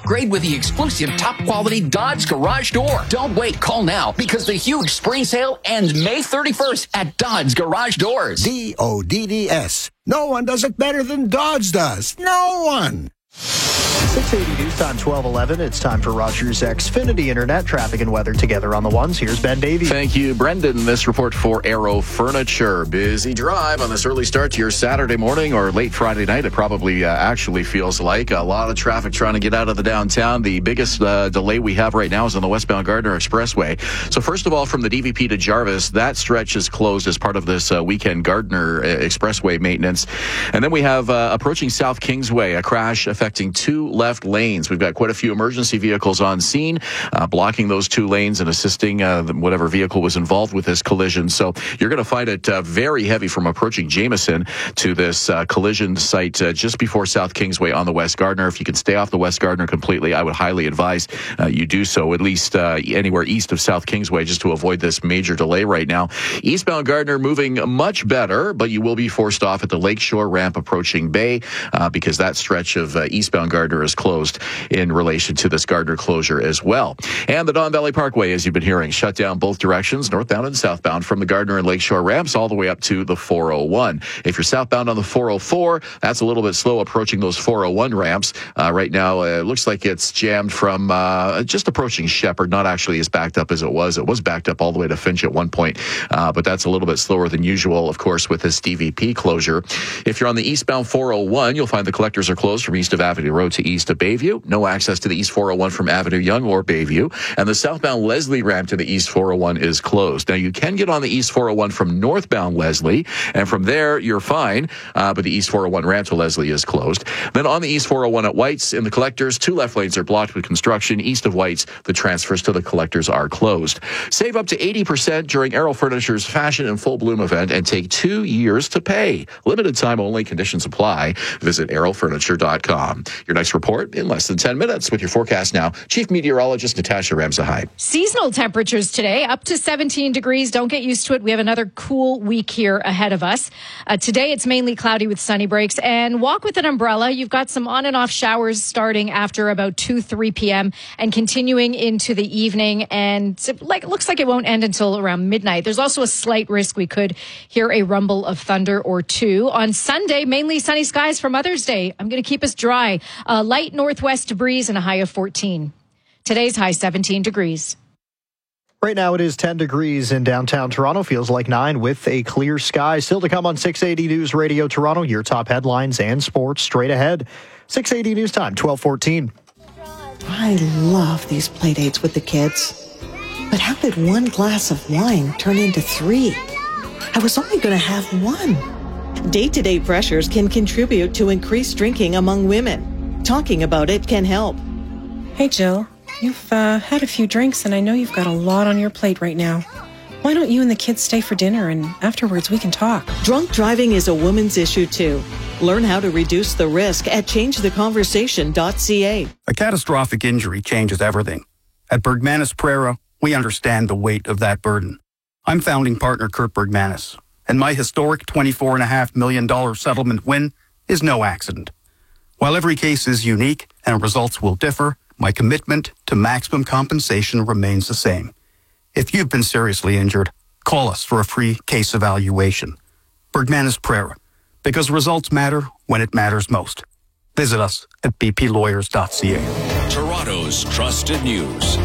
Upgrade with the exclusive top-quality Dodge Garage Door. Don't wait. Call now because the huge spring sale ends May 31st at Dodge Garage Doors. DODDS. No one does it better than Dodge does. No one. 680 News Time, 12:11. It's time for Rogers Xfinity Internet traffic and weather together on the ones. Here's Ben Davey. Thank you, Brendan. This report for Aero Furniture. Busy drive on this early start to your Saturday morning or late Friday night. It probably actually feels like a lot of traffic trying to get out of the downtown. The biggest delay we have right now is on the westbound Gardner Expressway. So first of all, from the DVP to Jarvis, that stretch is closed as part of this weekend Gardner Expressway maintenance. And then we have approaching South Kingsway, a crash affecting two left lanes. We've got quite a few emergency vehicles on scene, blocking those two lanes and assisting whatever vehicle was involved with this collision. So you're going to find it very heavy from approaching Jameson to this collision site just before South Kingsway on the West Gardner. If you can stay off the West Gardner completely, I would highly advise you do so, at least anywhere east of South Kingsway, just to avoid this major delay right now. Eastbound Gardner moving much better, but you will be forced off at the Lakeshore ramp approaching Bay because that stretch of eastbound Gardner is closed in relation to this Gardner closure as well. And the Don Valley Parkway, as you've been hearing, shut down both directions, northbound and southbound, from the Gardner and Lakeshore ramps all the way up to the 401. If you're southbound on the 404, that's a little bit slow approaching those 401 ramps. Right now, it looks like it's jammed from just approaching Shepherd, not actually as backed up as it was. It was backed up all the way to Finch at one point, but that's a little bit slower than usual, of course, with this DVP closure. If you're on the eastbound 401, you'll find the collectors are closed from east of Avenue Road to east of Bayview. No access to the East 401 from Avenue Young or Bayview. And the southbound Leslie ramp to the East 401 is closed. Now, you can get on the East 401 from northbound Leslie, and from there, you're fine. But the East 401 ramp to Leslie is closed. Then on the East 401 at White's, in the collectors, two left lanes are blocked with construction. East of White's, the transfers to the collectors are closed. Save up to 80% during Aero Furniture's Fashion in Full Bloom event and take 2 years to pay. Limited time only. Conditions apply. Visit aerofurniture.com. Your next report in less than 10 minutes with your forecast now. Chief Meteorologist Natasha Ramsahide. Seasonal temperatures today, up to 17 degrees. Don't get used to it. We have another cool week here ahead of us. Today, it's mainly cloudy with sunny breaks. And walk with an umbrella. You've got some on and off showers starting after about 3 p.m. and continuing into the evening. And it looks like it won't end until around midnight. There's also a slight risk we could hear a rumble of thunder or two. On Sunday, mainly sunny skies for Mother's Day. I'm going to keep us dry. Light northwest breeze and a high of 14. Today's high 17 degrees. Right now it is 10 degrees in downtown Toronto. Feels like 9 with a clear sky. Still to come on 680 News Radio Toronto. Your top headlines and sports straight ahead. 680 News Time, 12:14. I love these play dates with the kids. But how did one glass of wine turn into 3? I was only going to have 1. Day-to-day pressures can contribute to increased drinking among women. Talking about it can help. Hey, Jill. You've had a few drinks, and I know you've got a lot on your plate right now. Why don't you and the kids stay for dinner, and afterwards we can talk? Drunk driving is a woman's issue, too. Learn how to reduce the risk at changetheconversation.ca. A catastrophic injury changes everything. At Bergmanis Prera, we understand the weight of that burden. I'm founding partner Kurt Bergmanis, and my historic $24.5 million settlement win is no accident. While every case is unique and results will differ, my commitment to maximum compensation remains the same. If you've been seriously injured, call us for a free case evaluation. Bergmanis Prera, because results matter when it matters most. Visit us at bplawyers.ca. Toronto's trusted news.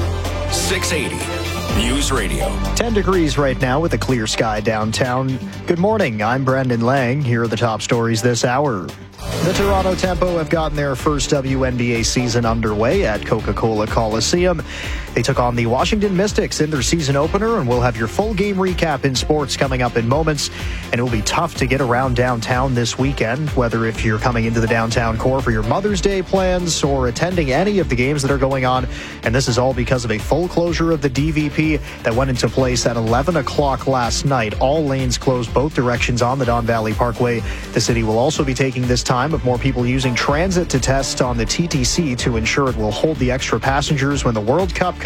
680 News Radio. 10 degrees right now with a clear sky downtown. Good morning. I'm Brendan Lang. Here are the top stories this hour. The Toronto Tempo have gotten their first WNBA season underway at Coca-Cola Coliseum. They took on the Washington Mystics in their season opener, and we'll have your full game recap in sports coming up in moments. And it will be tough to get around downtown this weekend, whether if you're coming into the downtown core for your Mother's Day plans or attending any of the games that are going on. And this is all because of a full closure of the DVP that went into place at 11 o'clock last night. All lanes closed both directions on the Don Valley Parkway. The city will also be taking this time of more people using transit to test on the TTC to ensure it will hold the extra passengers when the World Cup comes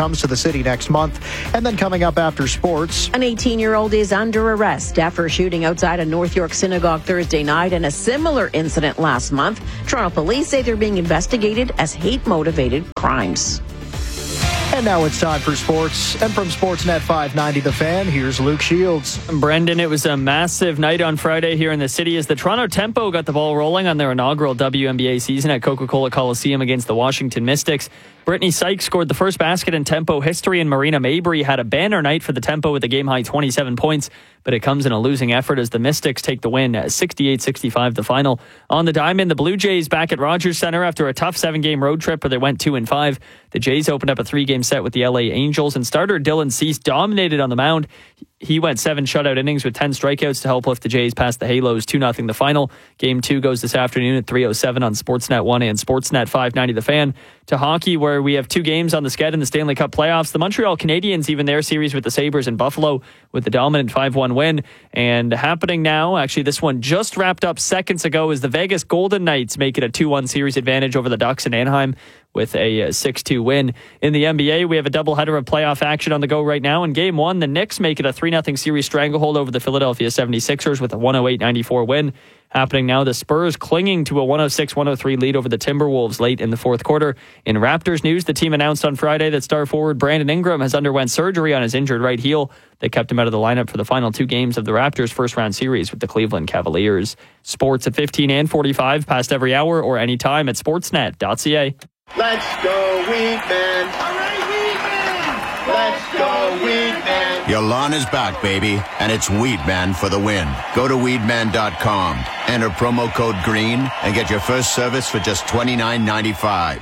comes to the city next month. And then coming up after sports. An 18-year-old is under arrest after shooting outside a North York synagogue Thursday night and a similar incident last month. Toronto police say they're being investigated as hate-motivated crimes. And now it's time for sports. And from Sportsnet 590 The Fan, here's Luke Shields. Brendan, it was a massive night on Friday here in the city as the Toronto Tempo got the ball rolling on their inaugural WNBA season at Coca-Cola Coliseum against the Washington Mystics. Brittany Sykes scored the first basket in Tempo history, and Marina Mabry had a banner night for the Tempo with a game-high 27 points, but it comes in a losing effort as the Mystics take the win at 68-65 the final. On the diamond, the Blue Jays back at Rogers Center after a tough 7-game road trip where they went 2-5. The Jays opened up a 3-game set with the LA Angels, and starter Dylan Cease dominated on the mound. He went 7 shutout innings with 10 strikeouts to help lift the Jays past the Halos 2-0 the final. Game 2 goes this afternoon at 3:07 on Sportsnet 1 and Sportsnet 590 The Fan. To hockey, where we have 2 games on the sched in the Stanley Cup playoffs. The Montreal Canadiens even their series with the Sabres in Buffalo with the dominant 5-1 win. And happening now, actually this one just wrapped up seconds ago, is the Vegas Golden Knights make it a 2-1 series advantage over the Ducks in Anaheim with a 6-2 win. In the NBA, we have a doubleheader of playoff action on the go right now. In Game 1, the Knicks make it a 3-0 series stranglehold over the Philadelphia 76ers with a 108-94 win. Happening now, the Spurs clinging to a 106-103 lead over the Timberwolves late in the fourth quarter. In Raptors news, the team announced on Friday that star forward Brandon Ingram has underwent surgery on his injured right heel that kept him out of the lineup for the final 2 games of the Raptors' first-round series with the Cleveland Cavaliers. Sports at 15 and 45, past every hour or anytime at sportsnet.ca. Let's go, Wheatman! Hooray, Wheatman! Let's go, Wheatman! Your lawn is back, baby, and it's Weedman for the win. Go to weedman.com, enter promo code GREEN, and get your first service for just $29.95.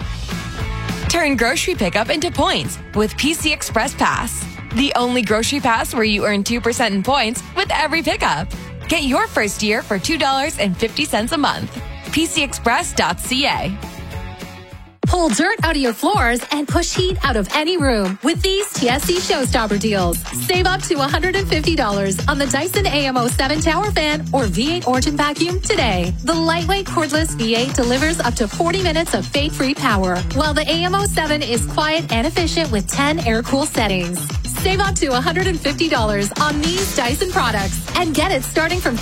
Turn grocery pickup into points with PC Express Pass. The only grocery pass where you earn 2% in points with every pickup. Get your first year for $2.50 a month. PCExpress.ca. Pull dirt out of your floors and push heat out of any room with these TSC Showstopper deals. Save up to $150 on the Dyson AM07 Tower Fan or V8 Origin Vacuum today. The lightweight cordless V8 delivers up to 40 minutes of fade-free power, while the AM07 is quiet and efficient with 10 air-cool settings. Save up to $150 on these Dyson products and get it starting from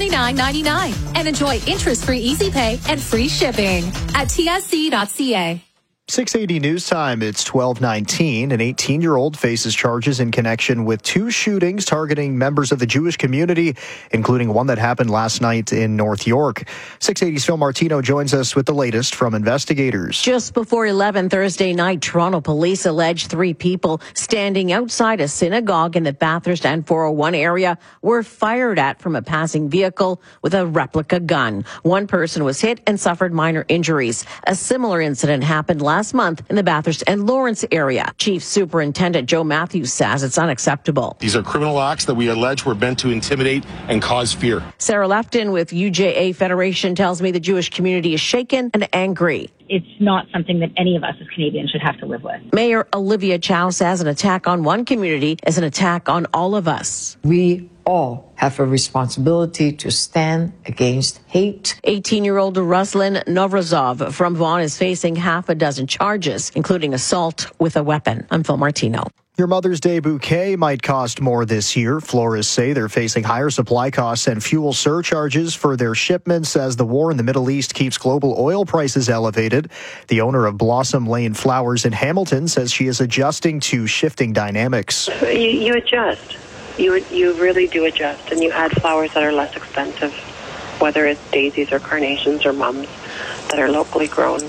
$349.99 and enjoy interest-free easy pay and free shipping at tsc.ca. 680 News Time. It's 12:19. An 18-year-old faces charges in connection with 2 shootings targeting members of the Jewish community, including one that happened last night in North York. 680's Phil Martino joins us with the latest from investigators. Just before 11 Thursday night, Toronto police allege 3 people standing outside a synagogue in the Bathurst and 401 area were fired at from a passing vehicle with a replica gun. One person was hit and suffered minor injuries. A similar incident happened last month in the Bathurst and Lawrence area. Chief Superintendent Joe Matthews says it's unacceptable. These are criminal acts that we allege were meant to intimidate and cause fear. Sarah Lefton with UJA Federation tells me the Jewish community is shaken and angry. It's not something that any of us as Canadians should have to live with. Mayor Olivia Chow says an attack on one community is an attack on all of us. We all have a responsibility to stand against hate. 18-year-old Ruslan Novrazov from Vaughan is facing half a dozen charges, including assault with a weapon. I'm Phil Martino. Your Mother's Day bouquet might cost more this year. Florists say they're facing higher supply costs and fuel surcharges for their shipments as the war in the Middle East keeps global oil prices elevated. The owner of Blossom Lane Flowers in Hamilton says she is adjusting to shifting dynamics. You adjust. You really do adjust, and you add flowers that are less expensive, whether it's daisies or carnations or mums that are locally grown.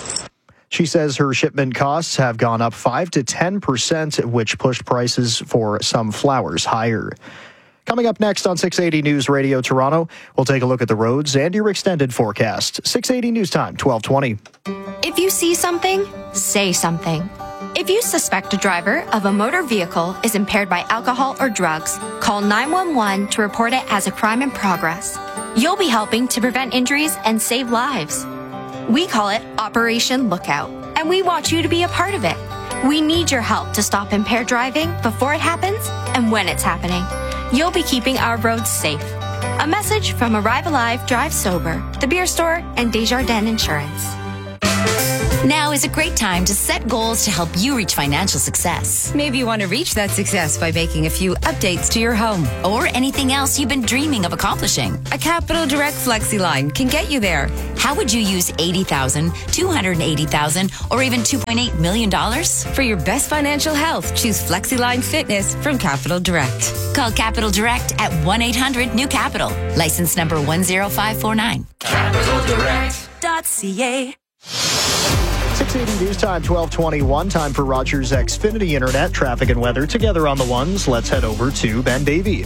She says her shipment costs have gone up 5 to 10%, which pushed prices for some flowers higher. Coming up next on 680 News Radio Toronto, we'll take a look at the roads and your extended forecast. 680 News Time, 12:20. If you see something, say something. If you suspect a driver of a motor vehicle is impaired by alcohol or drugs, call 911 to report it as a crime in progress. You'll be helping to prevent injuries and save lives. We call it Operation Lookout, and we want you to be a part of it. We need your help to stop impaired driving before it happens and when it's happening. You'll be keeping our roads safe. A message from Arrive Alive, Drive Sober, The Beer Store, and Desjardins Insurance. Now is a great time to set goals to help you reach financial success. Maybe you want to reach that success by making a few updates to your home. Or anything else you've been dreaming of accomplishing. A Capital Direct FlexiLine can get you there. How would you use $80,000, $280,000, or even $2.8 million? For your best financial health, choose FlexiLine Fitness from Capital Direct. Call Capital Direct at 1-800-NEW-CAPITAL. License number 10549. CapitalDirect.ca. 680 News Time, 1221. Time for Rogers Xfinity Internet, traffic and weather together on the ones. Let's head over to Ben Davey.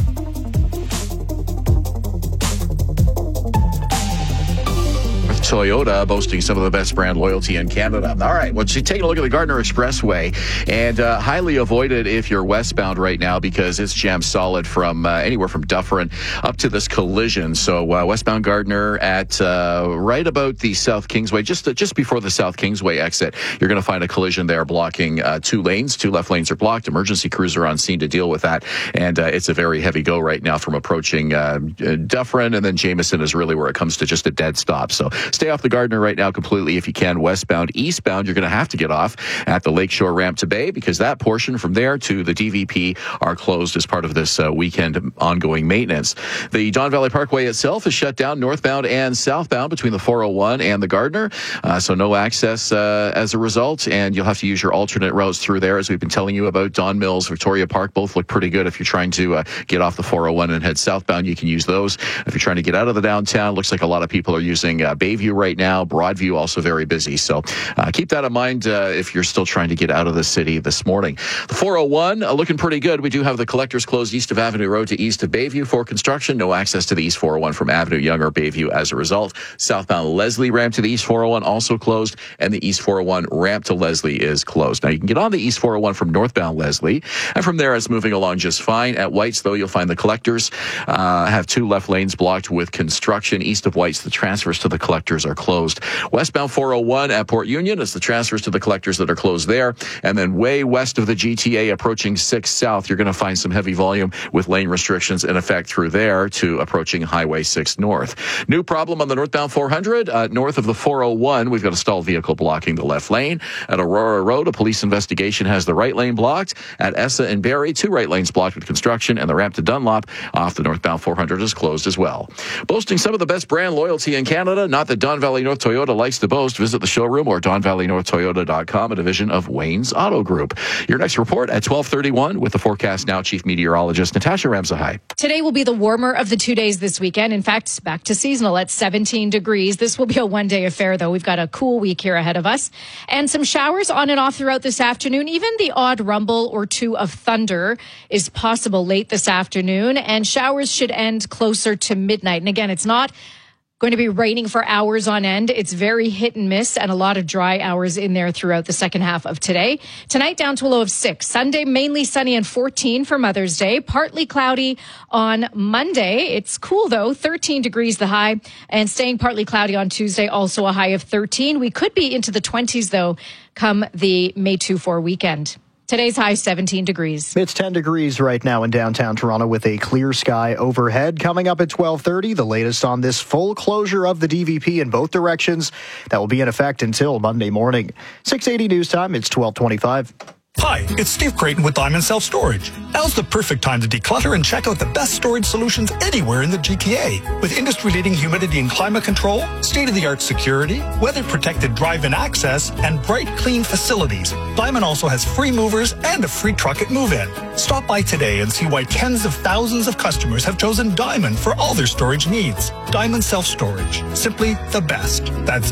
Toyota boasting some of the best brand loyalty in Canada. All right, well, taking a look at the Gardiner Expressway, and highly avoided if you're westbound right now because it's jammed solid from anywhere from Dufferin up to this collision. So westbound Gardiner at right about the South Kingsway, just before the South Kingsway exit, you're going to find a collision there blocking 2 lanes. 2 left lanes are blocked. Emergency crews are on scene to deal with that, and it's a very heavy go right now from approaching Dufferin, and then Jameson is really where it comes to just a dead stop. So stay off the Gardiner right now completely if you can. Westbound. Eastbound, you're going to have to get off at the Lakeshore ramp to Bay because that portion from there to the DVP are closed as part of this weekend ongoing maintenance. The Don Valley Parkway itself is shut down northbound and southbound between the 401 and the Gardiner, so no access as a result, and you'll have to use your alternate routes through there, as we've been telling you about. Don Mills, Victoria Park, both look pretty good if you're trying to get off the 401 and head southbound. You can use those. If you're trying to get out of the downtown, looks like a lot of people are using Bayview right now. Broadview also very busy. So keep that in mind if you're still trying to get out of the city this morning. The 401 looking pretty good. We do have the collectors closed east of Avenue Road to east of Bayview for construction. No access to the East 401 from Avenue Young or Bayview as a result. Southbound Leslie ramp to the East 401 also closed, and the East 401 ramp to Leslie is closed. Now you can get on the East 401 from northbound Leslie, and from there it's moving along just fine. At White's, though, you'll find the collectors have 2 left lanes blocked with construction. East of White's, the transfers to the collectors are closed. Westbound 401 at Port Union is the transfers to the collectors that are closed there. And then way west of the GTA approaching 6 South, you're going to find some heavy volume with lane restrictions in effect through there to approaching Highway 6 North. New problem on the northbound 400. North of the 401, we've got a stalled vehicle blocking the left lane. At Aurora Road, a police investigation has the right lane blocked. At Essa and Barrie, 2 right lanes blocked with construction, and the ramp to Dunlop off the northbound 400 is closed as well. Boasting some of the best brand loyalty in Canada, not that Don Valley North Toyota likes to boast. Visit the showroom or DonValleyNorthToyota.com, a division of Wayne's Auto Group. Your next report at 12:31 with the Forecast Now Chief Meteorologist Natasha Ramsahai. Today will be the warmer of the 2 days this weekend. In fact, back to seasonal at 17 degrees. This will be a one-day affair, though. We've got a cool week here ahead of us. And some showers on and off throughout this afternoon. Even the odd rumble or 2 of thunder is possible late this afternoon. And showers should end closer to midnight. And again, it's not going to be raining for hours on end. It's very hit and miss, and a lot of dry hours in there throughout the second half of today. Tonight down to a low of 6. Sunday mainly sunny and 14 for Mother's Day. Partly cloudy on Monday. It's cool though, 13 degrees the high, and staying partly cloudy on Tuesday, also a high of 13. We could be into the 20s though come the May 2-4 weekend. Today's high, 17 degrees. It's 10 degrees right now in downtown Toronto with a clear sky overhead. Coming up at 12:30, the latest on this full closure of the DVP in both directions. That will be in effect until Monday morning. 680 News Time, it's 12:25. Hi, it's Steve Creighton with Diamond Self Storage. Now's the perfect time to declutter and check out the best storage solutions anywhere in the GTA. With industry-leading humidity and climate control, state-of-the-art security, weather-protected drive-in access, and bright, clean facilities, Diamond also has free movers and a free truck at move-in. Stop by today and see why tens of thousands of customers have chosen Diamond for all their storage needs. Diamond Self Storage. Simply the best. That's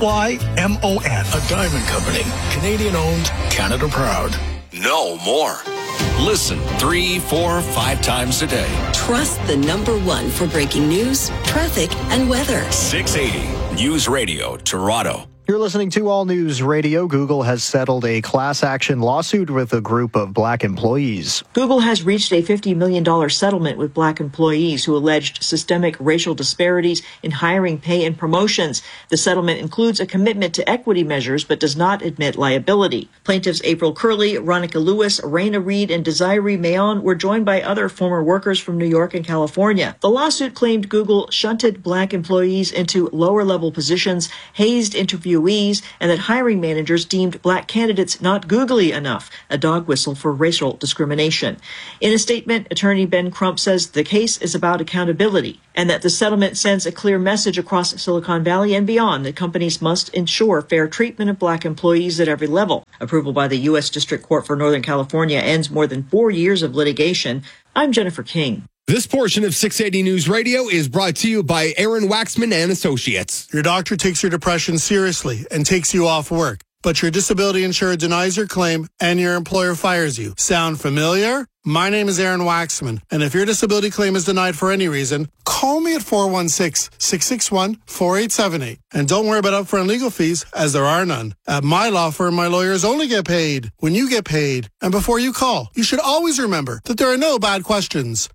D-Y-M-O-N. A Diamond Company. Canadian-owned, Canada proud. No more. Listen 3, 4, 5 times a day. Trust the #1 for breaking news, traffic, and weather. 680 News Radio, Toronto. You're listening to All News Radio. Google has settled a class action lawsuit with a group of black employees. Google has reached a $50 million settlement with black employees who alleged systemic racial disparities in hiring, pay, and promotions. The settlement includes a commitment to equity measures but does not admit liability. Plaintiffs April Curley, Ronica Lewis, Raina Reed, and Desiree Mayon were joined by other former workers from New York and California. The lawsuit claimed Google shunted black employees into lower-level positions, hazed interviewers, interviewees and that hiring managers deemed black candidates not googly enough, a dog whistle for racial discrimination. In a statement, attorney Ben Crump says the case is about accountability and that the settlement sends a clear message across Silicon Valley and beyond that companies must ensure fair treatment of black employees at every level. Approval by the U.S. District Court for Northern California ends more than 4 years of litigation. I'm Jennifer King. This portion of 680 News Radio is brought to you by Aaron Waxman and Associates. Your doctor takes your depression seriously and takes you off work, but your disability insurer denies your claim and your employer fires you. Sound familiar? My name is Aaron Waxman, and if your disability claim is denied for any reason, call me at 416-661-4878. And don't worry about upfront legal fees, as there are none. At my law firm, my lawyers only get paid when you get paid. And before you call, you should always remember that there are no bad questions.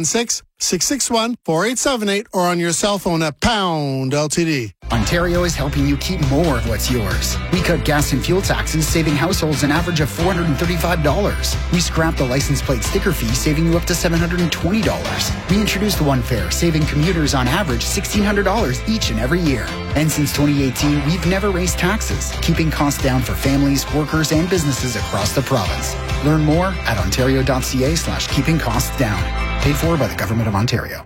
416-661-4878 or on your cell phone at pound LTD. Ontario is helping you keep more of what's yours. We cut gas and fuel taxes, saving households an average of $435. We scrapped the license plate sticker fee, saving you up to $720. We introduced One Fare, saving commuters on average $1,600 each and every year. And since 2018, we've never raised taxes, keeping costs down for families, workers, and businesses across the province. Learn more at ontario.ca/keeping costs down. Paid for by the Government of Ontario.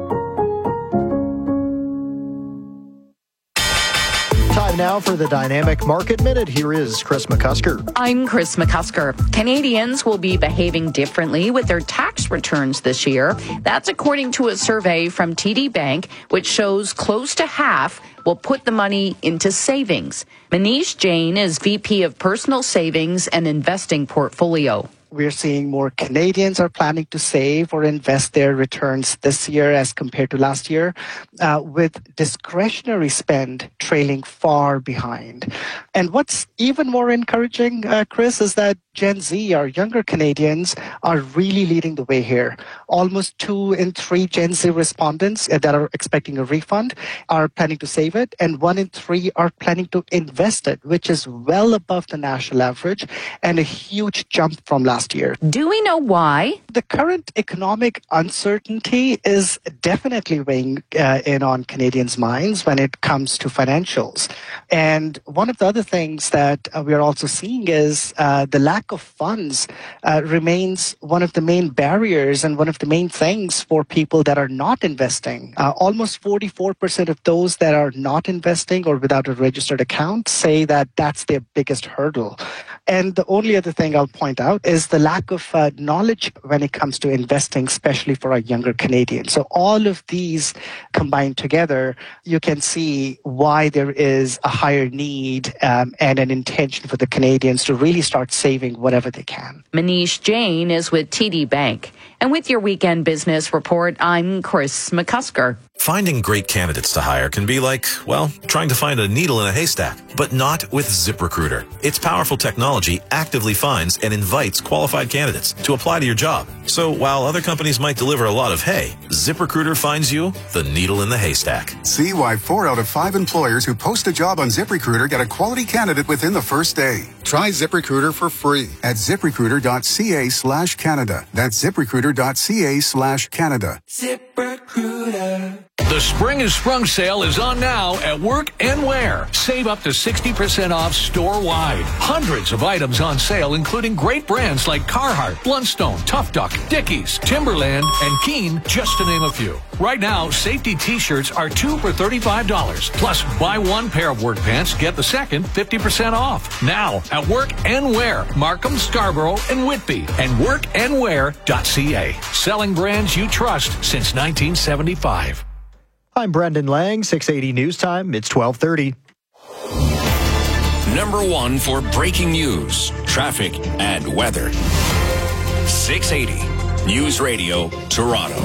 Time now for the Dynamic Market Minute. Here is Chris McCusker. I'm Chris McCusker. Canadians will be behaving differently with their tax returns this year. That's according to a survey from TD Bank, which shows close to half will put the money into savings. Manish Jain is VP of Personal Savings and Investing Portfolio. We're seeing more Canadians are planning to save or invest their returns this year as compared to last year, with discretionary spend trailing far behind. And what's even more encouraging, Chris, is that Gen Z, our younger Canadians, are really leading the way here. Almost 2 in 3 Gen Z respondents that are expecting a refund are planning to save it, and 1 in 3 are planning to invest it, which is well above the national average and a huge jump from last year. Do we know why? The current economic uncertainty is definitely weighing in on Canadians' minds when it comes to financials. And one of the other things that we are also seeing is the lack of funds remains one of the main barriers and one of the main things for people that are not investing. Almost 44% of those that are not investing or without a registered account say that that's their biggest hurdle. And the only other thing I'll point out is the lack of knowledge when it comes to investing, especially for our younger Canadians. So all of these combined together, you can see why there is a higher need and an intention for the Canadians to really start saving whatever they can. Manish Jain is with TD Bank. And with your weekend business report, I'm Chris McCusker. Finding great candidates to hire can be like, well, trying to find a needle in a haystack, but not with ZipRecruiter. Its powerful technology actively finds and invites qualified candidates to apply to your job. So while other companies might deliver a lot of hay, ZipRecruiter finds you the needle in the haystack. See why 4 out of 5 employers who post a job on ZipRecruiter get a quality candidate within the first day. Try ZipRecruiter for free at ZipRecruiter.ca/Canada. That's ZipRecruiter.ca/Canada. ZipRecruiter. The Spring is Sprung sale is on now at Work and Wear. Save up to 60% off store-wide. Hundreds of items on sale, including great brands like Carhartt, Blundstone, Tough Duck, Dickies, Timberland, and Keen, just to name a few. Right now, safety T-shirts are 2 for $35. Plus, buy 1 pair of work pants, get the second 50% off. Now at Work and Wear, Markham, Scarborough, and Whitby, and workandwear.ca. Selling brands you trust since 1975. I'm Brendan Lang, 680 News Time. It's 12:30. Number 1 for breaking news, traffic, and weather. 680 News Radio, Toronto.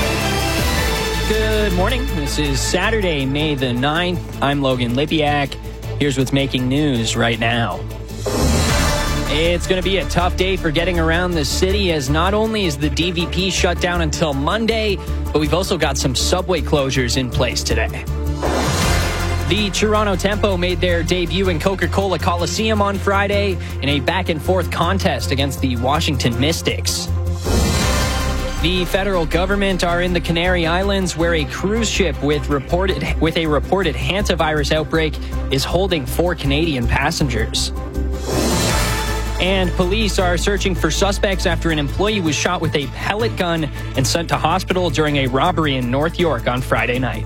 Good morning. This is Saturday, May the 9th. I'm Logan Lipiak. Here's what's making news right now. It's going to be a tough day for getting around the city, as not only is the DVP shut down until Monday, but we've also got some subway closures in place today. The Toronto Tempo made their debut in Coca-Cola Coliseum on Friday in a back-and-forth contest against the Washington Mystics. The federal government are in the Canary Islands where a cruise ship with a reported hantavirus outbreak is holding 4 Canadian passengers. And police are searching for suspects after an employee was shot with a pellet gun and sent to hospital during a robbery in North York on Friday night.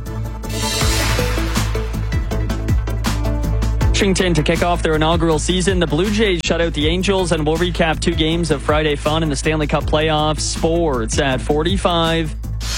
Washington to kick off their inaugural season. The Blue Jays shut out the Angels, and we'll recap 2 games of Friday fun in the Stanley Cup playoffs. Sports at 45.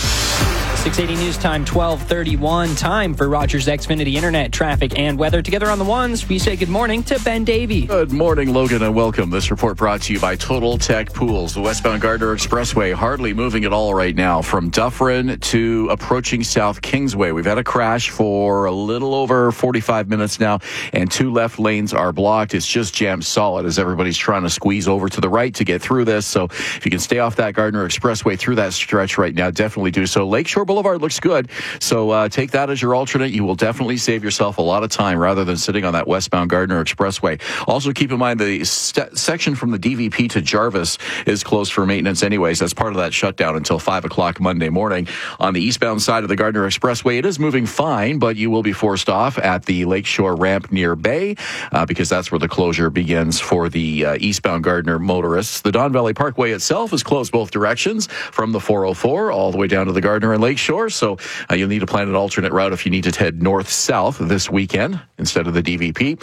680 News Time, 12:31. Time for Rogers Xfinity Internet, traffic, and weather. Together on the ones, we say good morning to Ben Davey. Good morning, Logan, and welcome. This report brought to you by Total Tech Pools. The westbound Gardner Expressway hardly moving at all right now from Dufferin to approaching South Kingsway. We've had a crash for a little over 45 minutes now, and 2 left lanes are blocked. It's just jammed solid as everybody's trying to squeeze over to the right to get through this. So if you can stay off that Gardner Expressway through that stretch right now, definitely do so. Lakeshore Boulevard looks good, so take that as your alternate. You will definitely save yourself a lot of time rather than sitting on that westbound Gardner Expressway. Also keep in mind the section from the DVP to Jarvis is closed for maintenance anyways. That's part of that shutdown until 5 o'clock Monday morning. On the eastbound side of the Gardner Expressway, it is moving fine, but you will be forced off at the Lakeshore ramp near Bay because that's where the closure begins for the eastbound Gardner motorists. The Don Valley Parkway itself is closed both directions from the 404 all the way down to the Gardner and Lakeshore. So you'll need to plan an alternate route if you need to head north-south this weekend instead of the DVP.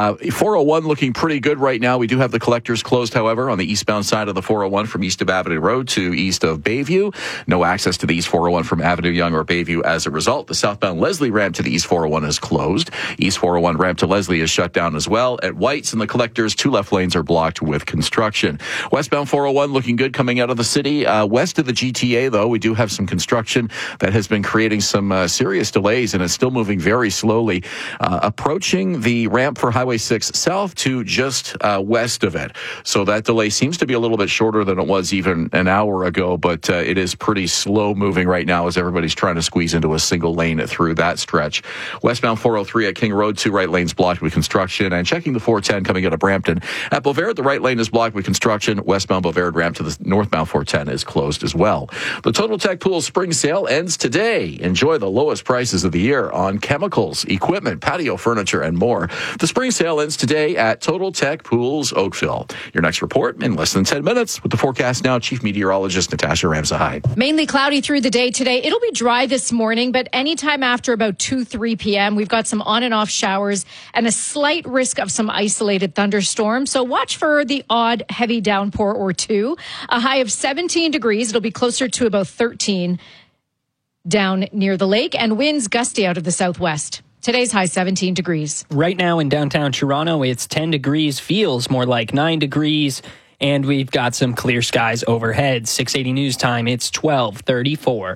401 looking pretty good right now. We do have the collectors closed, however, on the eastbound side of the 401 from east of Avenue Road to east of Bayview. No access to the East 401 from Avenue Young or Bayview as a result. The southbound Leslie ramp to the East 401 is closed. East 401 ramp to Leslie is shut down as well. At White's and the collectors, 2 left lanes are blocked with construction. Westbound 401 looking good coming out of the city. West of the GTA, though, we do have some construction that has been creating some serious delays, and it's still moving very slowly, approaching the ramp for Highway 6 south to just west of it. So that delay seems to be a little bit shorter than it was even an hour ago, but it is pretty slow moving right now as everybody's trying to squeeze into a single lane through that stretch. Westbound 403 at King Road, 2 right lanes blocked with construction, and checking the 410 coming out of Brampton. At Bovaird, the right lane is blocked with construction. Westbound Bovaird ramp to the northbound 410 is closed as well. The Total Tech Pool Spring Sale ends today. Enjoy the lowest prices of the year on chemicals, equipment, patio furniture, and more. The spring sale ends today at Total Tech Pools, Oakville. Your next report in less than 10 minutes. With the forecast now, Chief Meteorologist Natasha Ramsahide. Mainly cloudy through the day today. It'll be dry this morning, but anytime after about 2-3 p.m., we've got some on and off showers and a slight risk of some isolated thunderstorms. So watch for the odd heavy downpour or 2. A high of 17 degrees. It'll be closer to about 13 down near the lake, and winds gusty out of the southwest. Today's high 17 degrees. Right now in downtown Toronto, it's 10 degrees, feels more like 9 degrees, and we've got some clear skies overhead. 680 News Time, it's 12:34.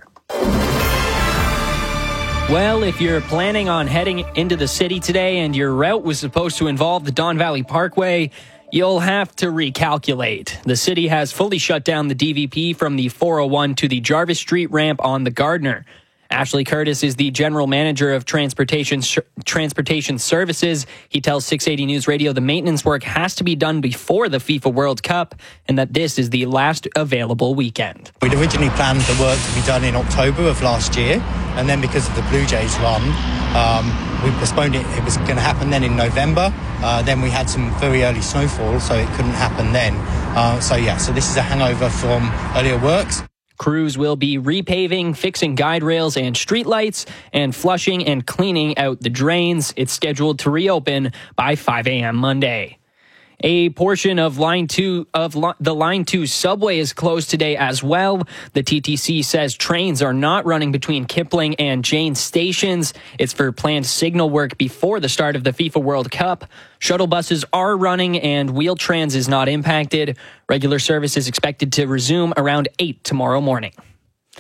Well, if you're planning on heading into the city today and your route was supposed to involve the Don Valley Parkway, you'll have to recalculate. The city has fully shut down the DVP from the 401 to the Jarvis Street ramp on the Gardner. Ashley Curtis is the general manager of transportation services. He tells 680 News Radio the maintenance work has to be done before the FIFA World Cup and that this is the last available weekend. We'd originally planned the work to be done in October of last year, and then because of the Blue Jays run, we postponed it. It was going to happen then in November. Then we had some very early snowfall, so it couldn't happen then. So this is a hangover from earlier works. Crews will be repaving, fixing guide rails and streetlights, and flushing and cleaning out the drains. It's scheduled to reopen by 5 a.m. Monday. A portion of Line 2 of the Line 2 subway is closed today as well. The TTC says trains are not running between Kipling and Jane stations. It's for planned signal work before the start of the FIFA World Cup. Shuttle buses are running and Wheel-Trans is not impacted. Regular service is expected to resume around 8 tomorrow morning.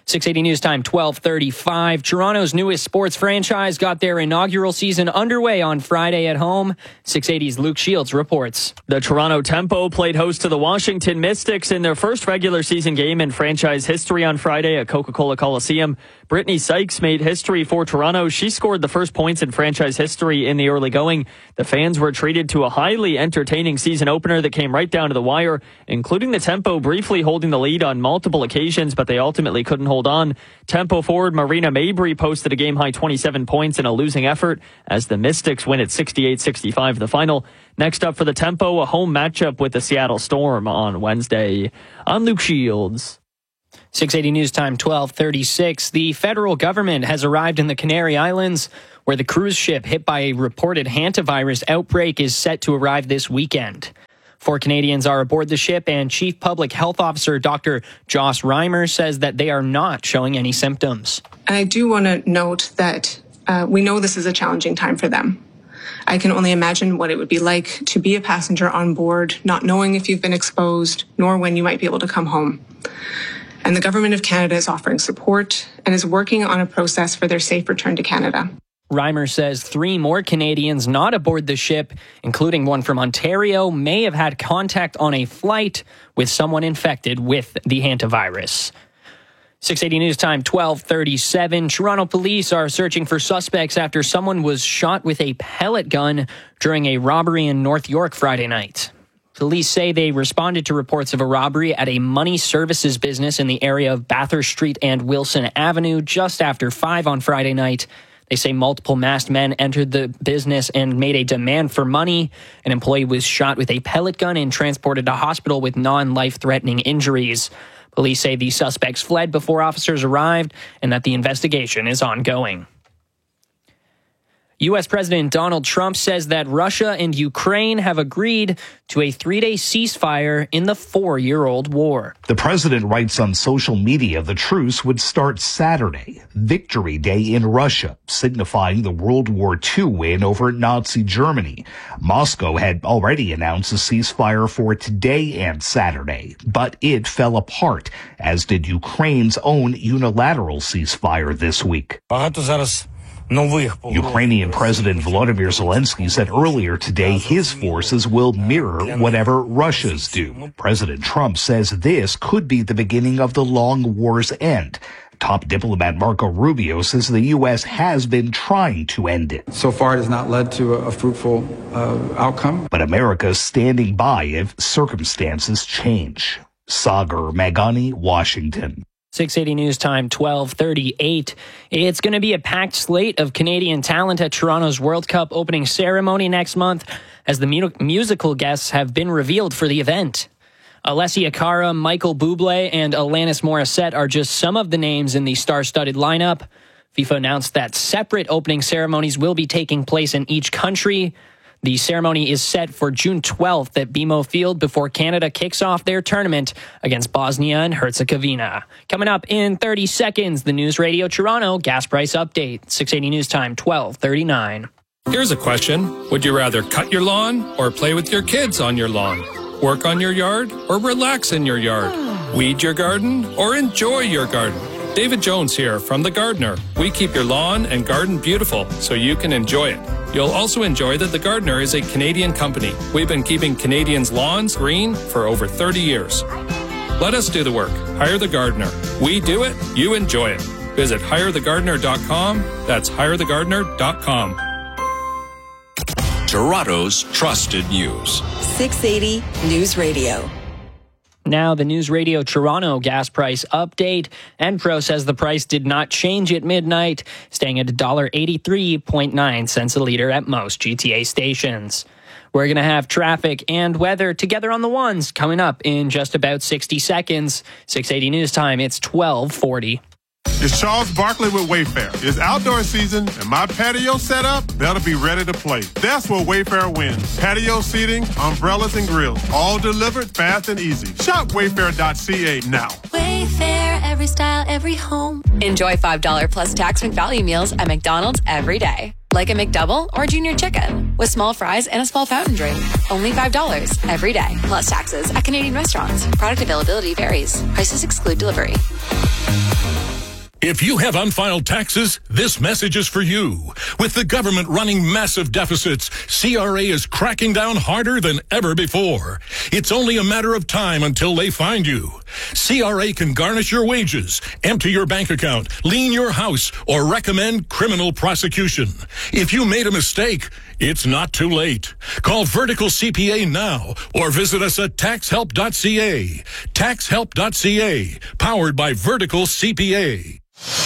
680 News Time, 12:35. Toronto's newest sports franchise got their inaugural season underway on Friday at home. 680's Luke Shields reports. The Toronto Tempo played host to the Washington Mystics in their first regular season game in franchise history on Friday at Coca-Cola Coliseum. Brittany Sykes made history for Toronto. She scored the first points in franchise history in the early going. The fans were treated to a highly entertaining season opener that came right down to the wire, including the Tempo briefly holding the lead on multiple occasions, but they ultimately couldn't hold on. Tempo forward Marina Mabry posted a game-high 27 points in a losing effort as the Mystics win at 68-65 the final. Next up for the Tempo, a home matchup with the Seattle Storm on Wednesday. I'm Luke Shields. 680 News Time, 12:36. The federal government has arrived in the Canary Islands, where the cruise ship hit by a reported hantavirus outbreak is set to arrive this weekend. 4 Canadians are aboard the ship, and Chief Public Health Officer Dr. Joss Reimer says that they are not showing any symptoms. And I do want to note that we know this is a challenging time for them. I can only imagine what it would be like to be a passenger on board, not knowing if you've been exposed, nor when you might be able to come home. And the Government of Canada is offering support and is working on a process for their safe return to Canada. Reimer says 3 more Canadians not aboard the ship, including one from Ontario, may have had contact on a flight with someone infected with the hantavirus. 680 News Time, 12:37. Toronto police are searching for suspects after someone was shot with a pellet gun during a robbery in North York Friday night. Police say they responded to reports of a robbery at a money services business in the area of Bathurst Street and Wilson Avenue just after 5 on Friday night. They say multiple masked men entered the business and made a demand for money. An employee was shot with a pellet gun and transported to hospital with non-life-threatening injuries. Police say the suspects fled before officers arrived and that the investigation is ongoing. U.S. President Donald Trump says that Russia and Ukraine have agreed to a 3-day ceasefire in the 4-year-old war. The president writes on social media the truce would start Saturday, Victory Day in Russia, signifying the World War II win over Nazi Germany. Moscow had already announced a ceasefire for today and Saturday, but it fell apart, as did Ukraine's own unilateral ceasefire this week. Ukrainian President Volodymyr Zelensky said earlier today his forces will mirror whatever Russia's do. President Trump says this could be the beginning of the long war's end. Top diplomat Marco Rubio says the U.S. has been trying to end it. So far, it has not led to a fruitful outcome. But America is standing by if circumstances change. Sagar Magani, Washington. 680 News Time, 12:38. It's going to be a packed slate of Canadian talent at Toronto's World Cup opening ceremony next month, as the musical guests have been revealed for the event. Alessia Cara, Michael Bublé, and Alanis Morissette are just some of the names in the star-studded lineup. FIFA announced that separate opening ceremonies will be taking place in each country. The ceremony is set for June 12th at BMO Field before Canada kicks off their tournament against Bosnia and Herzegovina. Coming up in 30 seconds, the News Radio Toronto gas price update. 680 News Time, 12:39. Here's a question. Would you rather cut your lawn or play with your kids on your lawn? Work on your yard or relax in your yard? Weed your garden or enjoy your garden? David Jones here from The Gardener. We keep your lawn and garden beautiful so you can enjoy it. You'll also enjoy that The Gardener is a Canadian company. We've been keeping Canadians' lawns green for over 30 years. Let us do the work. Hire The Gardener. We do it, you enjoy it. Visit hirethegardener.com. That's hirethegardener.com. Toronto's trusted news. 680 News Radio. Now, the News Radio Toronto gas price update. Enpro says the price did not change at midnight, staying at $1.83.9 a liter at most GTA stations. We're going to have traffic and weather together on the ones coming up in just about 60 seconds. 680 News Time, it's 12:40. It's Charles Barkley with Wayfair. It's outdoor season, and my patio setup better be ready to play. That's where Wayfair wins. Patio seating, umbrellas, and grills, all delivered fast and easy. Shop wayfair.ca now. Wayfair, every style, every home. Enjoy $5 plus tax and value meals at McDonald's every day. like a McDouble or Junior Chicken, with small fries and a small fountain drink. Only $5 every day, plus taxes at Canadian restaurants. Product availability varies. Prices exclude delivery. If you have unfiled taxes, this message is for you. With the government running massive deficits, CRA is cracking down harder than ever before. It's only a matter of time until they find you. CRA can garnish your wages, empty your bank account, lien your house, or recommend criminal prosecution. If you made a mistake, it's not too late. Call Vertical CPA now or visit us at taxhelp.ca. Taxhelp.ca, powered by Vertical CPA.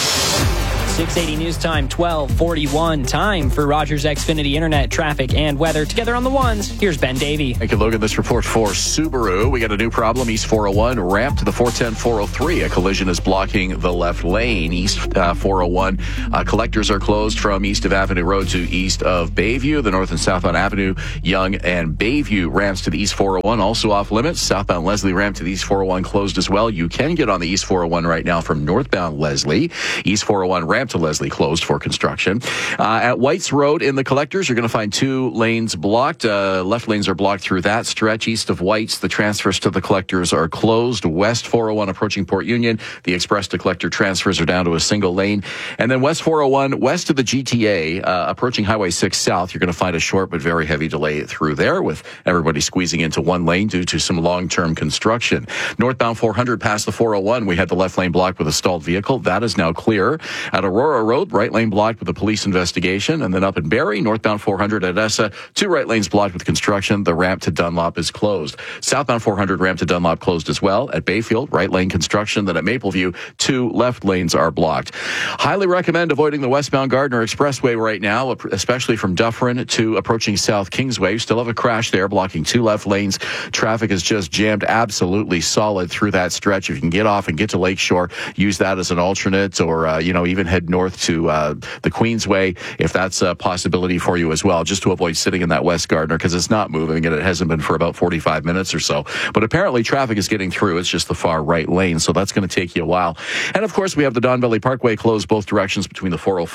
680 News Time, 12:41. Time for Rogers Xfinity Internet, traffic, and weather. Together on the ones, here's Ben Davey. Thank you, Logan. This report for Subaru. We got a new problem. East 401, ramp to the 410-403. A collision is blocking the left lane. East 401, collectors are closed from east of Avenue Road to east of Bayview. The north and southbound Avenue, Young, and Bayview ramps to the East 401 also off limits. Southbound Leslie ramp to the East 401 closed as well. You can get on the East 401 right now from northbound Leslie. East 401 ramp to Leslie closed for construction. At White's Road in the collectors, you're going to find 2 lanes blocked. Left lanes are blocked through that stretch. East of White's, the transfers to the collectors are closed. West 401 approaching Port Union, the express to collector transfers are down to a single lane. And then West 401, west of the GTA, approaching Highway 6 South, you're going to find a short but very heavy delay through there with everybody squeezing into one lane due to some long-term construction. Northbound 400 past the 401, we had the left lane blocked with a stalled vehicle. That is now clear. At Aurora Road, right lane blocked with a police investigation. And then up in Barrie, northbound 400 at Essa, 2 right lanes blocked with construction. The ramp to Dunlop is closed. Southbound 400 ramp to Dunlop closed as well. At Bayfield, right lane construction. Then at Mapleview, 2 left lanes are blocked. Highly recommend avoiding the westbound Gardner Expressway right now, especially from Dufferin to approaching South Kingsway. Still have a crash there, blocking 2 left lanes. Traffic is just jammed absolutely solid through that stretch. If you can get off and get to Lakeshore, use that as an alternate, or even head north to the Queensway if that's a possibility for you as well, just to avoid sitting in that West Gardner because it's not moving and it hasn't been for about 45 minutes or so. But apparently traffic is getting through. It's just the far right lane, so that's going to take you a while. And of course, we have the Don Valley Parkway closed both directions between the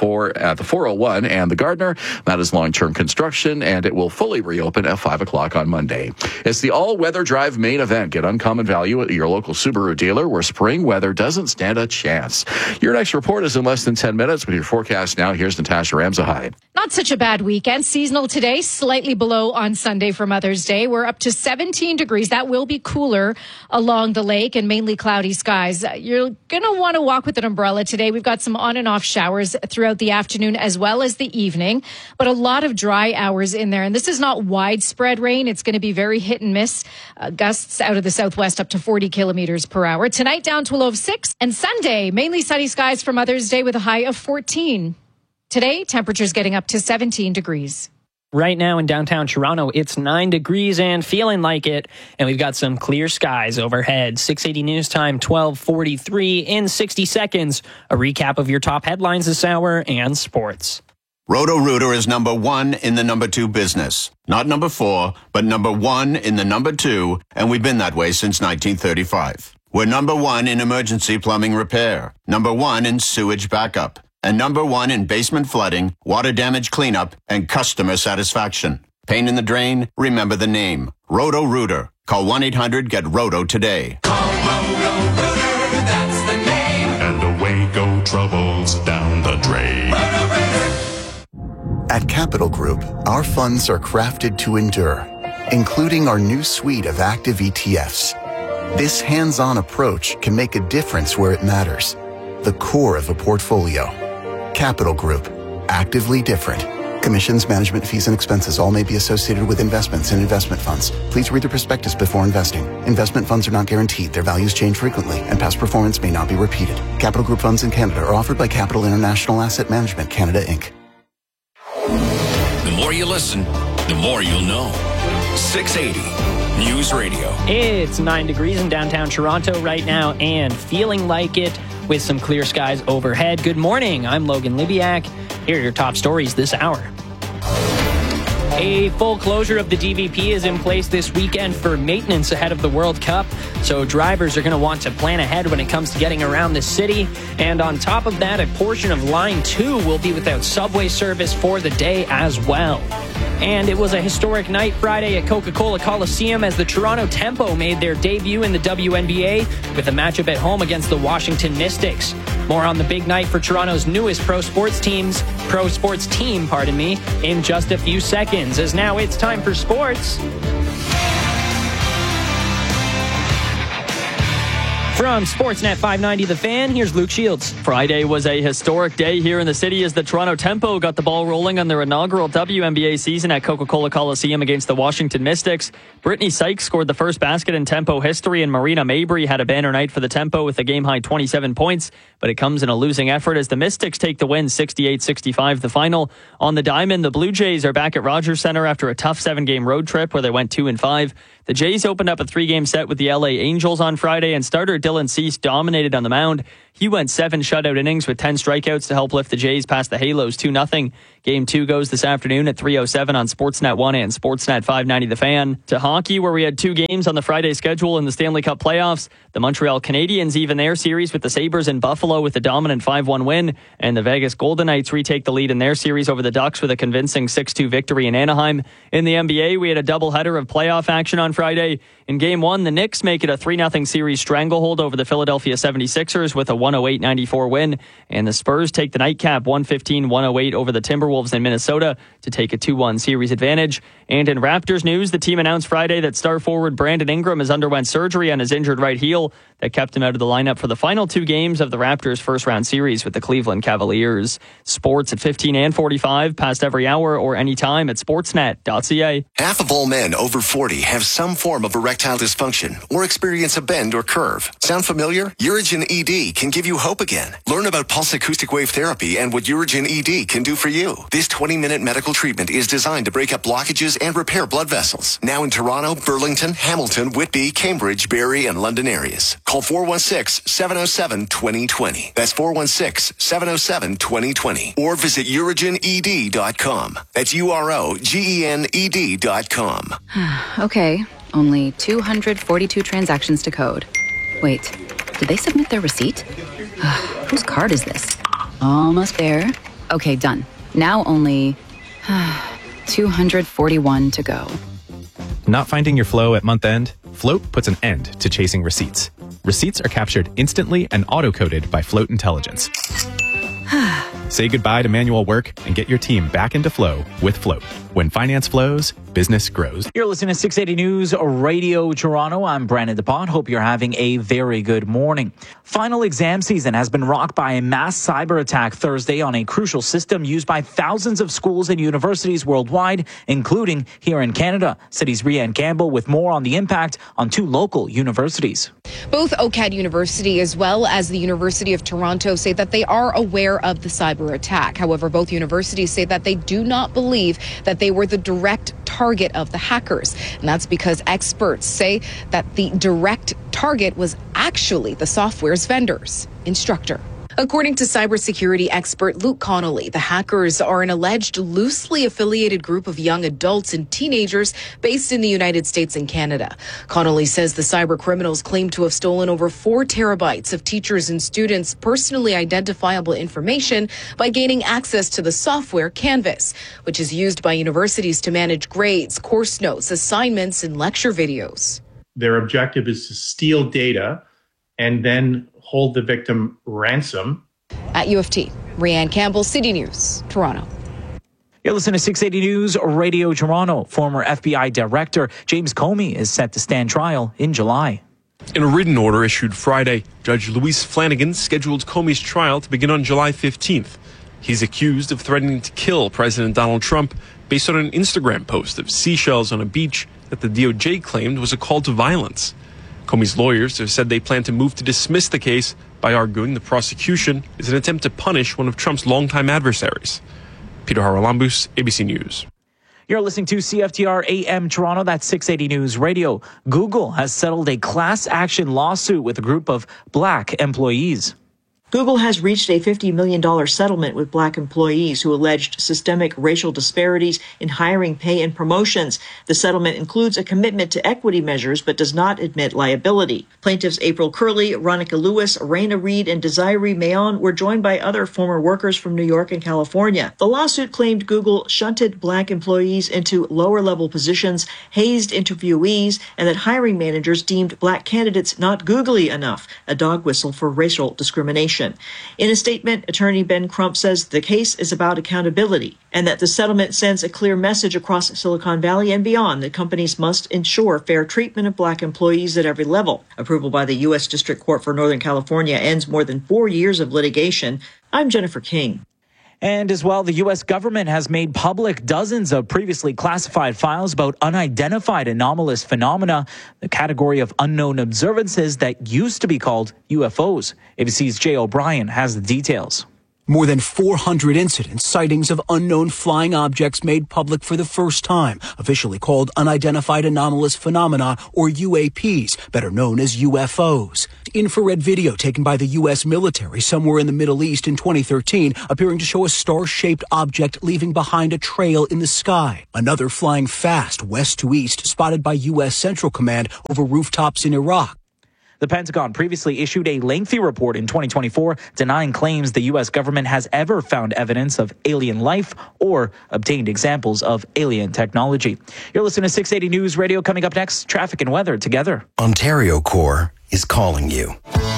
401 and the Gardner. That is long-term construction, and it will fully reopen at 5 o'clock on Monday. It's the all-weather drive main event. Get uncommon value at your local Subaru dealer where spring weather doesn't stand a chance. Your next report is in less than 10 minutes. With your forecast now, here's Natasha Ramzahide. Not such a bad weekend. Seasonal today, slightly below on Sunday for Mother's Day. We're up to 17 degrees. That will be cooler along the lake and mainly cloudy skies. You're going to want to walk with an umbrella today. We've got some on and off showers throughout the afternoon as well as the evening, but a lot of dry hours in there. And this is not widespread rain. It's going to be very hit and miss. Gusts out of the southwest up to 40 kilometers per hour. Tonight down to a low of 6. And Sunday, mainly sunny skies for Mother's Day with a high of 14. Today, temperatures getting up to 17 degrees. Right now in downtown Toronto, it's 9 degrees and feeling like it. And we've got some clear skies overhead. 680 News Time, 12:43 in 60 seconds. A recap of your top headlines this hour and sports. Roto-Rooter is number 1 in the number 2 business. Not number 4, but number 1 in the number 2, and we've been that way since 1935. We're number 1 in emergency plumbing repair, number 1 in sewage backup, and number 1 in basement flooding, water damage cleanup, and customer satisfaction. Pain in the drain? Remember the name. Roto-Rooter. Call 1-800-GET-ROTO today. Call Roto-Rooter, that's the name. And away go troubles down the drain. At Capital Group, our funds are crafted to endure, including our new suite of active ETFs. This hands-on approach can make a difference where it matters, the core of a portfolio. Capital Group, actively different. Commissions, management fees, and expenses all may be associated with investments in investment funds. Please read the prospectus before investing. Investment funds are not guaranteed. Their values change frequently, and past performance may not be repeated. Capital Group funds in Canada are offered by Capital International Asset Management Canada, Inc. The more you listen, the more you'll know. 680 News Radio. It's 9 degrees in downtown Toronto right now and feeling like it with some clear skies overhead. Good morning. I'm Logan Libiak. Here are your top stories this hour. A full closure of the DVP is in place this weekend for maintenance ahead of the World Cup. So drivers are going to want to plan ahead when it comes to getting around the city. And on top of that, a portion of Line 2 will be without subway service for the day as well. And it was a historic night Friday at Coca-Cola Coliseum as the Toronto Tempo made their debut in the WNBA with a matchup at home against the Washington Mystics. More on the big night for Toronto's newest pro sports team, in just a few seconds, as now it's time for sports. From Sportsnet 590 The Fan, here's Luke Shields. Friday was a historic day here in the city as the Toronto Tempo got the ball rolling on their inaugural WNBA season at Coca-Cola Coliseum against the Washington Mystics. Brittany Sykes scored the first basket in Tempo history, and Marina Mabry had a banner night for the Tempo with a game-high 27 points. But it comes in a losing effort as the Mystics take the win 68-65 the final. On the diamond, the Blue Jays are back at Rogers Center after a tough 7-game road trip where they went 2-5. The Jays opened up a 3-game set with the LA Angels on Friday, and starter Dylan Cease dominated on the mound. He went 7 shutout innings with 10 strikeouts to help lift the Jays past the Halos 2-0. Game 2 goes this afternoon at 3:07 on Sportsnet 1 and Sportsnet 590 The Fan. To hockey, where we had 2 games on the Friday schedule in the Stanley Cup playoffs. The Montreal Canadiens even their series with the Sabres in Buffalo with a dominant 5-1 win, and the Vegas Golden Knights retake the lead in their series over the Ducks with a convincing 6-2 victory in Anaheim. In the NBA, we had a doubleheader of playoff action on Friday. In Game 1, the Knicks make it a 3-0 series stranglehold over the Philadelphia 76ers with a 108-94 win, and the Spurs take the nightcap 115-108 over the Timberwolves in Minnesota to take a 2-1 series advantage. And in Raptors news, the team announced Friday that star forward Brandon Ingram has underwent surgery on his injured right heel that kept him out of the lineup for the final 2 games of the Raptors' first-round series with the Cleveland Cavaliers. Sports at 15 and 45, past every hour or anytime at sportsnet.ca. Half of all men over 40 have some form of erectile dysfunction or experience a bend or curve. Sound familiar? Urigen ED can give you hope again. Learn about pulse acoustic wave therapy and what Urigen ED can do for you. This 20-minute medical treatment is designed to break up blockages and repair blood vessels. Now in Toronto, Burlington, Hamilton, Whitby, Cambridge, Barrie, and London areas. Call 416-707-2020. That's 416-707-2020. Or visit UrigenED.com. That's UROGENED.com. Okay, only 242 transactions to code. Wait, did they submit their receipt? Whose card is this? Almost there. Okay, done. Now only 241 to go. Not finding your flow at month end? Float puts an end to chasing receipts. Receipts are captured instantly and auto-coded by Float Intelligence. Say goodbye to manual work and get your team back into flow with Float. When finance flows, business grows. You're listening to 680 News Radio Toronto. I'm Brandon DePont. Hope you're having a very good morning. Final exam season has been rocked by a mass cyber attack Thursday on a crucial system used by thousands of schools and universities worldwide, including here in Canada. City's Rhiannon Campbell with more on the impact on 2 local universities. Both OCAD University as well as the University of Toronto say that they are aware of the cyber attack. However, both universities say that they do not believe that they were the direct target of the hackers. And that's because experts say that the direct target was actually the software's vendors. Instructor. According to cybersecurity expert Luke Connolly, the hackers are an alleged loosely affiliated group of young adults and teenagers based in the United States and Canada. Connolly says the cyber criminals claim to have stolen over 4 terabytes of teachers' and students' personally identifiable information by gaining access to the software Canvas, which is used by universities to manage grades, course notes, assignments, and lecture videos. Their objective is to steal data and then hold the victim ransom. At U of T, Rhiannon Campbell, City News, Toronto. You're listening to 680 News Radio Toronto. Former FBI Director James Comey is set to stand trial in July. In a written order issued Friday, Judge Louise Flanagan scheduled Comey's trial to begin on July 15th. He's accused of threatening to kill President Donald Trump based on an Instagram post of seashells on a beach that the DOJ claimed was a call to violence. Comey's lawyers have said they plan to move to dismiss the case by arguing the prosecution is an attempt to punish one of Trump's longtime adversaries. Peter Haralambous, ABC News. You're listening to CFTR AM Toronto. That's 680 News Radio. Google has settled a class action lawsuit with a group of Black employees. Google has reached a $50 million settlement with Black employees who alleged systemic racial disparities in hiring, pay, and promotions. The settlement includes a commitment to equity measures but does not admit liability. Plaintiffs April Curley, Ronica Lewis, Raina Reed, and Desiree Mayon were joined by other former workers from New York and California. The lawsuit claimed Google shunted Black employees into lower-level positions, hazed interviewees, and that hiring managers deemed Black candidates not googly enough, a dog whistle for racial discrimination. In a statement, attorney Ben Crump says the case is about accountability and that the settlement sends a clear message across Silicon Valley and beyond that companies must ensure fair treatment of Black employees at every level. Approval by the U.S. District Court for Northern California ends more than 4 years of litigation. I'm Jennifer King. And as well, the U.S. government has made public dozens of previously classified files about unidentified anomalous phenomena, the category of unknown observances that used to be called UFOs. ABC's Jay O'Brien has the details. More than 400 incidents, sightings of unknown flying objects made public for the first time, officially called Unidentified Anomalous Phenomena, or UAPs, better known as UFOs. Infrared video taken by the U.S. military somewhere in the Middle East in 2013, appearing to show a star-shaped object leaving behind a trail in the sky. Another flying fast west to east, spotted by U.S. Central Command over rooftops in Iraq. The Pentagon previously issued a lengthy report in 2024 denying claims the U.S. government has ever found evidence of alien life or obtained examples of alien technology. You're listening to 680 News Radio. Coming up next, traffic and weather together. Ontario Corps is calling you.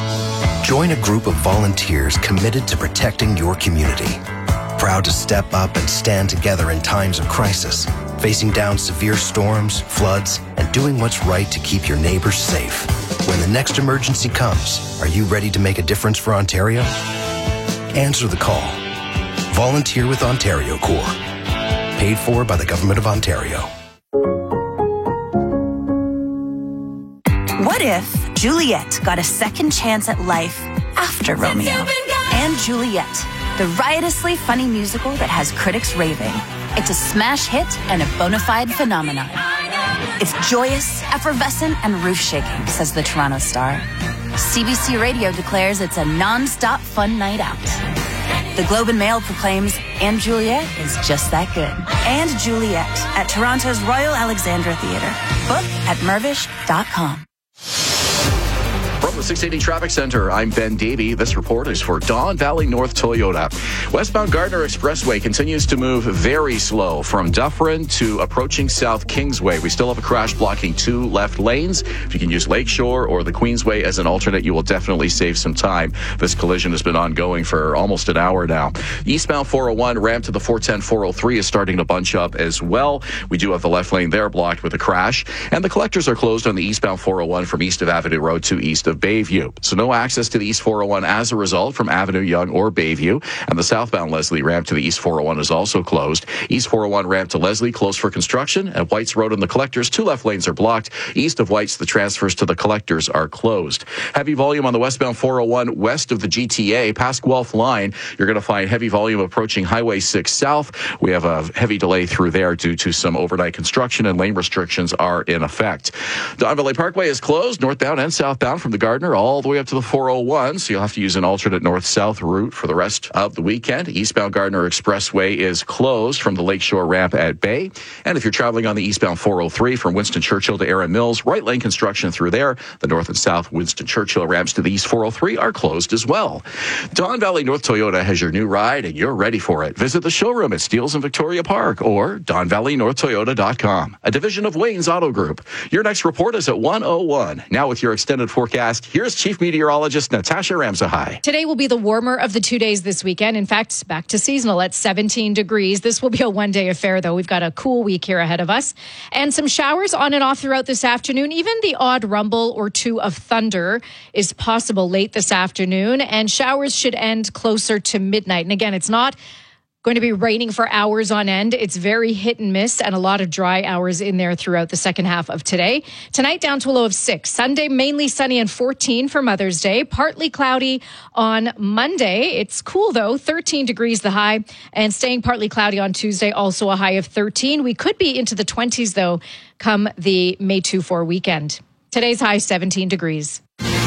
Join a group of volunteers committed to protecting your community. Proud to step up and stand together in times of crisis, facing down severe storms, floods, and doing what's right to keep your neighbors safe. When the next emergency comes, are you ready to make a difference for Ontario? Answer the call. Volunteer with Ontario Corps. Paid for by the Government of Ontario. What if Juliet got a second chance at life after Romeo? And Juliet, the riotously funny musical that has critics raving. It's a smash hit and a bona fide phenomenon. It's joyous, effervescent, and roof-shaking, says the Toronto Star. CBC Radio declares it's a non-stop fun night out. The Globe and Mail proclaims And Juliet is just that good. And Juliet at Toronto's Royal Alexandra Theatre. Book at mervish.com. From the 680 Traffic Center, I'm Ben Davey. This report is for Don Valley North Toyota. Westbound Gardner Expressway continues to move very slow from Dufferin to approaching South Kingsway. We still have a crash blocking 2 left lanes. If you can use Lakeshore or the Queensway as an alternate, you will definitely save some time. This collision has been ongoing for almost an hour now. Eastbound 401 ramp to the 410-403 is starting to bunch up as well. We do have the left lane there blocked with a crash. And the collectors are closed on the eastbound 401 from east of Avenue Road to east of Bayview. So no access to the East 401 as a result from Avenue Young or Bayview. And the southbound Leslie ramp to the East 401 is also closed. East 401 ramp to Leslie closed for construction. At Whites Road and the collectors, 2 left lanes are blocked. East of Whites, the transfers to the collectors are closed. Heavy volume on the westbound 401 west of the GTA, past Guelph line. You're going to find heavy volume approaching Highway 6 South. We have a heavy delay through there due to some overnight construction and lane restrictions are in effect. Don Valley Parkway is closed, northbound and southbound from the Gardner all the way up to the 401, so you'll have to use an alternate north-south route for the rest of the weekend. Eastbound Gardner Expressway is closed from the Lakeshore ramp at Bay. And if you're traveling on the eastbound 403 from Winston Churchill to Erin Mills, right lane construction through there. The north and south Winston Churchill ramps to the East 403 are closed as well. Don Valley North Toyota has your new ride and you're ready for it. Visit the showroom at Steeles in Victoria Park or DonValleyNorthToyota.com, a division of Wayne's Auto Group. Your next report is at 1:01. Now with your extended forecast, here's Chief Meteorologist Natasha Ramsahai. Today will be the warmer of the 2 days this weekend. In fact, back to seasonal at 17 degrees. This will be a one-day affair, though. We've got a cool week here ahead of us. And some showers on and off throughout this afternoon. Even the odd rumble or 2 of thunder is possible late this afternoon. And showers should end closer to midnight. And again, it's not going to be raining for hours on end. It's very hit and miss and a lot of dry hours in there throughout the second half of today. Tonight down to a low of 6. Sunday mainly sunny and 14 for Mother's Day. Partly cloudy on Monday. It's cool though, 13 degrees the high, and staying partly cloudy on Tuesday, also a high of 13. We could be into the 20s though come the May 2-4 weekend. Today's high 17 degrees.